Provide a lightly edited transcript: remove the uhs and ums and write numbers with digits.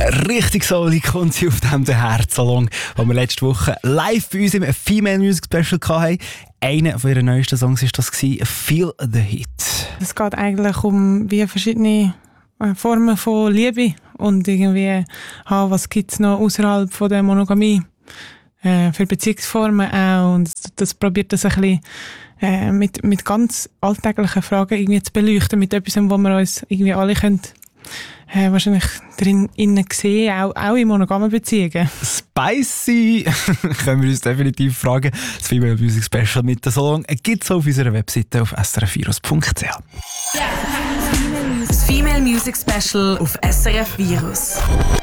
Richtig so, die kommt sie auf dem Herzsalon, den wir letzte Woche live bei uns im Female Music Special hatten. Einer von ihren neuesten Songs war das, «Feel the Heat». Es geht eigentlich um wie verschiedene Formen von Liebe und irgendwie, was gibt es noch außerhalb von der Monogamie für Beziehungsformen auch. Und das probiert das ein bisschen mit ganz alltäglichen Fragen irgendwie zu beleuchten, mit etwas, wo wir uns irgendwie alle können wahrscheinlich innen sehen, auch in monogamen Beziehungen. Spicy! Können wir uns definitiv fragen. Das Female Music Special mit dem Song gibt es auf unserer Webseite auf srfvirus.ch. Das Female Music Special auf SRF Virus.